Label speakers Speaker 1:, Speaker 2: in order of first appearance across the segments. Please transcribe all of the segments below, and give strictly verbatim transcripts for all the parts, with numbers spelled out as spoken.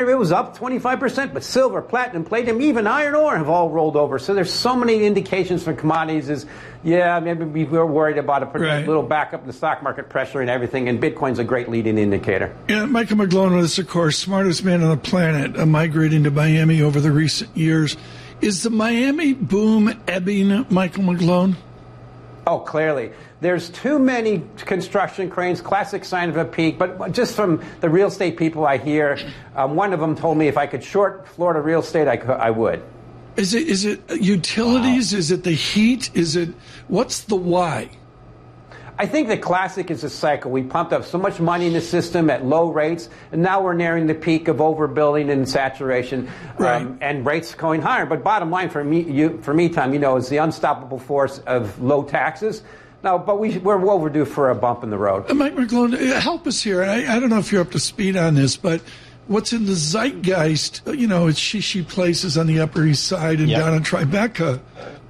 Speaker 1: It was up twenty-five percent, but silver, platinum, palladium, even iron ore have all rolled over. So there's so many indications from commodities is, yeah, maybe we were worried about a right. little backup in the stock market pressure and everything, and Bitcoin's a great leading indicator.
Speaker 2: Yeah, Michael McGlone with us, of course, smartest man on the planet, uh, migrating to Miami over the recent years. Is the Miami boom ebbing, Michael McGlone?
Speaker 1: Oh, clearly. There's too many construction cranes, classic sign of a peak. But just from the real estate people I hear, um, one of them told me if I could short Florida real estate, I, could, I would.
Speaker 2: Is it is it utilities? Wow. Is it the heat? Is it what's the why?
Speaker 1: I think the classic is a cycle. We pumped up so much money in the system at low rates, and now we're nearing the peak of overbuilding and saturation,
Speaker 2: right.
Speaker 1: um, and rates going higher. But bottom line for me, you, for me, Tom, you know, is the unstoppable force of low taxes. No, but we, we're overdue for a bump in the road.
Speaker 2: Uh, Mike McGlone, help us here. I, I don't know if you're up to speed on this, but what's in the zeitgeist, you know, it's Shishi places on the Upper East Side and yep. down in Tribeca,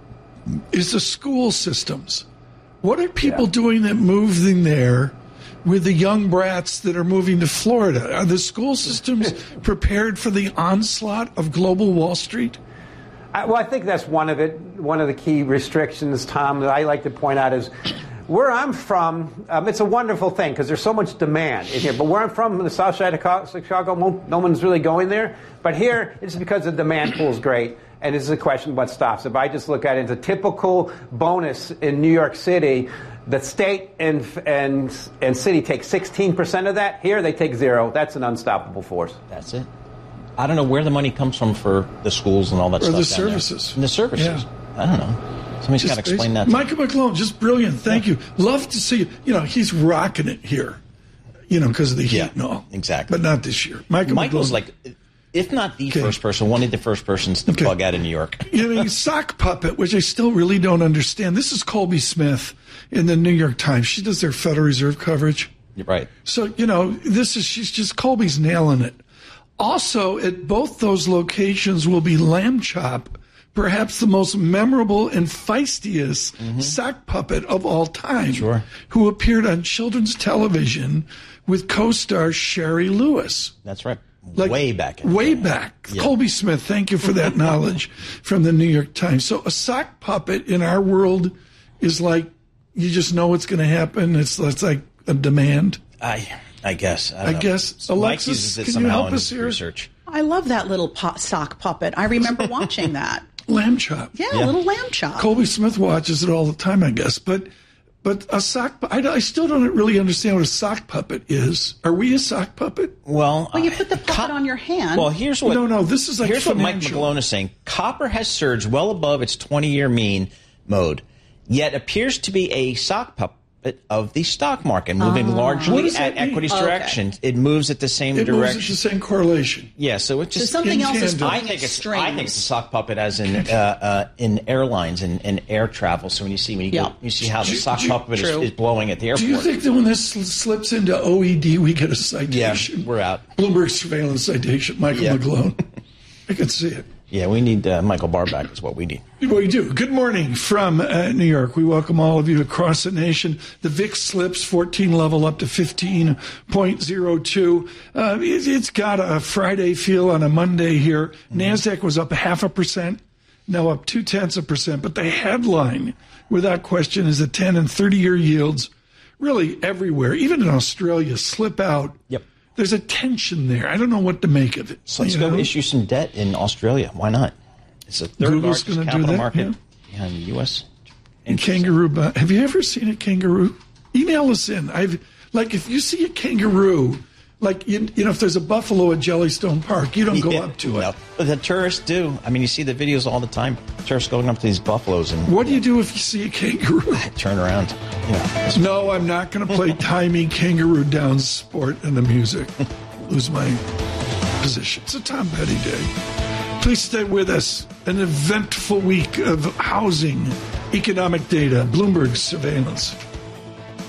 Speaker 2: is the school systems. What are people yeah. doing that moving there with the young brats that are moving to Florida? Are the school systems prepared for the onslaught of global Wall Street?
Speaker 1: I, well, I think that's one of it. One of the key restrictions, Tom, that I like to point out is where I'm from, um, it's a wonderful thing because there's so much demand in here. But where I'm from, the south side of Chicago, no one's really going there. But here, it's because the demand pool is great. And this is a question of what stops. If I just look at it as a typical bonus in New York City, the state and and and city take sixteen percent of that. Here, they take zero. That's an unstoppable force.
Speaker 3: That's it. I don't know where the money comes from for the schools and all that
Speaker 2: or
Speaker 3: stuff.
Speaker 2: Or the services.
Speaker 3: And the services. Yeah. I don't know. Somebody's got to explain that.
Speaker 2: Michael McGlone, just brilliant. Thank yeah. you. Love to see you. You know, he's rocking it here, you know, because of the heat
Speaker 3: yeah,
Speaker 2: and all.
Speaker 3: Exactly.
Speaker 2: But not this year. Michael
Speaker 3: Michael's
Speaker 2: McGlone.
Speaker 3: like, if not the
Speaker 2: okay.
Speaker 3: first person, one of the first persons to
Speaker 2: okay.
Speaker 3: bug out of New York.
Speaker 2: You know, sock puppet, which I still really don't understand. This is Colby Smith in the New York Times. She does their Federal Reserve coverage.
Speaker 3: You're right.
Speaker 2: So, you know, this is, she's just, Colby's nailing it. Also, at both those locations will be Lamb Chop, perhaps the most memorable and feistiest mm-hmm. sock puppet of all time,
Speaker 3: sure.
Speaker 2: who appeared on children's television with co-star Sherry Lewis.
Speaker 3: That's right.
Speaker 2: Like,
Speaker 3: way back. In
Speaker 2: way
Speaker 3: the
Speaker 2: back.
Speaker 3: Yeah.
Speaker 2: Colby Smith, thank you for that knowledge from the New York Times. So a sock puppet in our world is like, you just know what's going to happen. It's, it's like a demand.
Speaker 3: I I guess. I,
Speaker 2: I
Speaker 3: know.
Speaker 2: guess.
Speaker 3: Mike
Speaker 2: Alexis,
Speaker 3: uses it
Speaker 2: can
Speaker 3: somehow
Speaker 2: you help
Speaker 3: in
Speaker 2: us here?
Speaker 3: Research.
Speaker 4: I love that little po- sock puppet. I remember watching that.
Speaker 2: Lamb Chop.
Speaker 4: Yeah,
Speaker 3: yeah,
Speaker 4: little Lamb Chop.
Speaker 2: Colby Smith watches it all the time, I guess. But but a sock, I, I still don't really understand what a sock puppet is. Are we a sock puppet?
Speaker 3: Well,
Speaker 4: well, you put the puppet
Speaker 3: co-
Speaker 4: on your hand.
Speaker 3: Well, here's what.
Speaker 2: No, no, this is like
Speaker 3: here's
Speaker 2: financial.
Speaker 3: what Mike McGlone is saying. Copper has surged well above its twenty-year mean mode, yet appears to be a sock puppet of the stock market, moving
Speaker 4: oh.
Speaker 3: largely at
Speaker 2: mean?
Speaker 3: equities
Speaker 4: Okay.
Speaker 3: direction. It moves at the same
Speaker 2: it
Speaker 3: direction.
Speaker 2: moves at the same correlation.
Speaker 3: Yeah, so it's just
Speaker 4: so something else is
Speaker 2: tandem.
Speaker 3: I
Speaker 4: pulling
Speaker 3: think
Speaker 4: its
Speaker 3: it's
Speaker 4: strings.
Speaker 3: I think it's a sock puppet as in uh, uh, in airlines and, and air travel. So when you see when you
Speaker 4: Yeah.
Speaker 3: go, you see how the
Speaker 2: Do-
Speaker 3: sock
Speaker 2: do-
Speaker 3: puppet is,
Speaker 4: True.
Speaker 3: is blowing at the airport.
Speaker 2: Do you think that when this sl- slips into O E D, we get a
Speaker 3: Yeah,
Speaker 2: citation?
Speaker 3: we're out.
Speaker 2: Bloomberg surveillance citation, Michael
Speaker 3: Yeah.
Speaker 2: McGlone. I can see it.
Speaker 3: Yeah, we need uh, Michael Barr back is what we need.
Speaker 2: We do. Good morning from uh, New York. We welcome all of you across the nation. The V I X slips fourteen level up to fifteen point oh two. Uh, it, it's got a Friday feel on a Monday here. Mm-hmm. NASDAQ was up a half a percent, now up two-tenths of a percent. But the headline, without question, is that ten and thirty-year yields really everywhere, even in Australia, slip out.
Speaker 3: Yep.
Speaker 2: There's a tension there. I don't know what to make of it.
Speaker 3: So let's
Speaker 2: you
Speaker 3: go
Speaker 2: know?
Speaker 3: issue some debt in Australia. Why not? It's the third
Speaker 2: Google's
Speaker 3: largest
Speaker 2: gonna do
Speaker 3: capital
Speaker 2: that,
Speaker 3: market
Speaker 2: yeah.
Speaker 3: behind the U S
Speaker 2: And kangaroo. bu- Have you ever seen a kangaroo? Email us in. I've like if you see a kangaroo, like you, you know, if there's a buffalo at Jellystone Park, you don't go
Speaker 3: Yeah,
Speaker 2: up to it.
Speaker 3: no. But the tourists do. I mean, you see the videos all the time. Tourists going up to these buffaloes and
Speaker 2: What do you do if you see a kangaroo?
Speaker 3: turn around. You know,
Speaker 2: No, I'm not going to play timey kangaroo down sport and the music. Lose my position. It's a Tom Petty day. Please stay with us. An eventful week of housing, economic data, Bloomberg surveillance.